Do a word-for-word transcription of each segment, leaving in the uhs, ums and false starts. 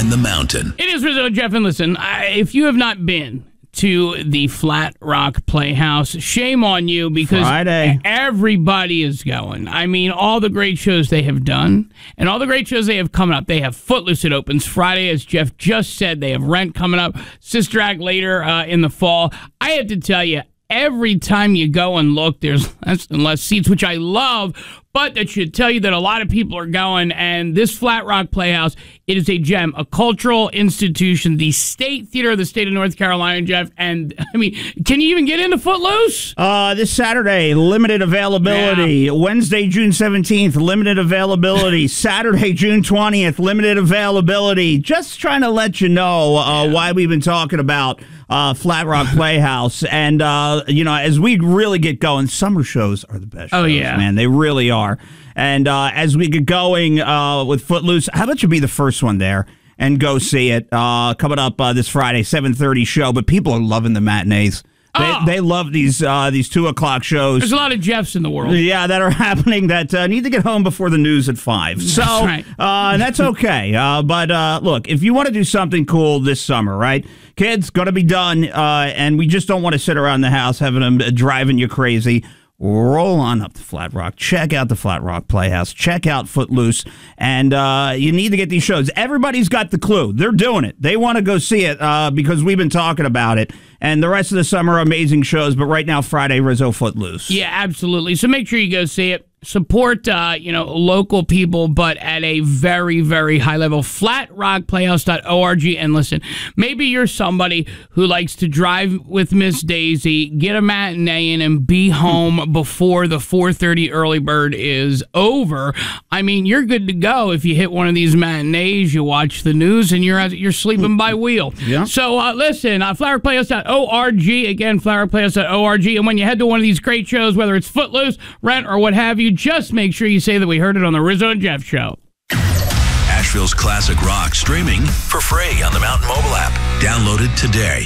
climb the mountain. It is Rizzo and Jeff, and listen, I, if you have not been to the Flat Rock Playhouse, shame on you, because Friday. everybody is going. I mean, all the great shows they have done and all the great shows they have coming up. They have Footloose that opens Friday, as Jeff just said. They have Rent coming up, Sister Act later uh, in the fall. I have to tell you, every time you go and look, there's less and less seats, which I love, but that should tell you that a lot of people are going. And this Flat Rock Playhouse, it is a gem, a cultural institution, the State Theater of the state of North Carolina, Jeff. And, I mean, can you even get into Footloose? Uh, this Saturday, limited availability. Yeah. Wednesday, June seventeenth, limited availability. Saturday, June twentieth, limited availability. Just trying to let you know uh, yeah. why we've been talking about uh, Flat Rock Playhouse. And, uh, you know, as we really get going, summer shows are the best shows, oh, yeah. man. They really are. And uh, as we get going uh, with Footloose, how about you be the first one there and go see it? Uh, coming up uh, this Friday, seven thirty show. But people are loving the matinees. They, oh. they love these uh, these two o'clock shows. There's a lot of Jeffs in the world. Yeah, that are happening that uh, need to get home before the news at five. So that's right. uh, that's okay. Uh, but uh, look, if you want to do something cool this summer, right? Kids, got to be done. Uh, and we just don't want to sit around the house having them driving you crazy. Roll on up to Flat Rock. Check out the Flat Rock Playhouse. Check out Footloose. And uh, you need to get these shows. Everybody's got the clue. They're doing it. They want to go see it uh, because we've been talking about it. And the rest of the summer, amazing shows. But right now, Friday, Rizzo Footloose. Yeah, absolutely. So make sure you go see it. Support, uh, you know, local people, but at a very, very high level. flat rock playhouse dot org. And listen, maybe you're somebody who likes to drive with Miss Daisy, get a matinee in, and be home before the four thirty early bird is over. I mean, you're good to go if you hit one of these matinees, you watch the news, and you're you're sleeping by wheel. Yeah. So uh, listen, uh, flat rock playhouse dot org. Again, flat rock playhouse dot org. And when you head to one of these great shows, whether it's Footloose, Rent, or what have you, just make sure you say that we heard it on the Rizzo and Jeff Show. Asheville's classic rock streaming for free on the Mountain Mobile app. Download it today.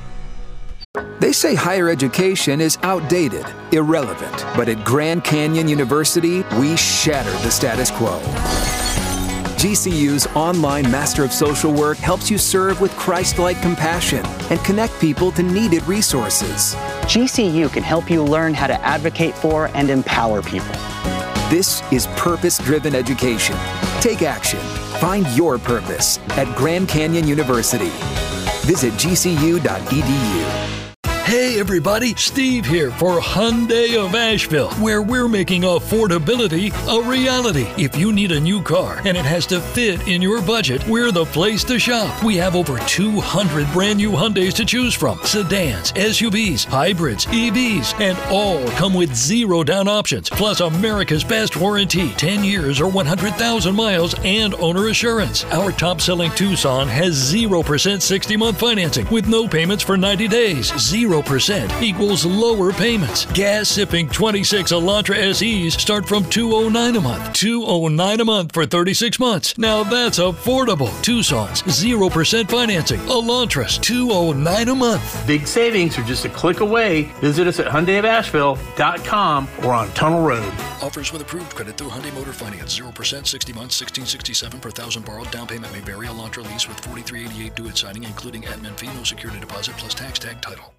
They say higher education is outdated, irrelevant. But at Grand Canyon University, we shatter the status quo. G C U's online Master of Social Work helps you serve with Christ-like compassion and connect people to needed resources. G C U can help you learn how to advocate for and empower people. This is purpose-driven education. Take action. Find your purpose at Grand Canyon University. Visit G C U dot E D U. Hey everybody, Steve here for Hyundai of Asheville, where we're making affordability a reality. If you need a new car and it has to fit in your budget, we're the place to shop. We have over two hundred brand new Hyundais to choose from. Sedans, S U Vs, hybrids, E Vs, and all come with zero down options, plus America's best warranty, ten years or one hundred thousand miles, and owner assurance. Our top-selling Tucson has zero percent sixty-month financing with no payments for ninety days. zero percent equals lower payments. Gas-sipping twenty-six Elantra S Es start from two hundred nine dollars a month. two hundred nine dollars a month for thirty-six months. Now that's affordable. Tucson's zero percent financing. Elantras two hundred nine dollars a month. Big savings are just a click away. Visit us at Hyundai of Asheville dot com or on Tunnel Road. Offers with approved credit through Hyundai Motor Finance. zero percent, sixty months, sixteen sixty-seven per thousand borrowed. Down payment may vary. Elantra lease with forty-three eighty-eight due at signing, including admin fee, no security deposit, plus tax tag title.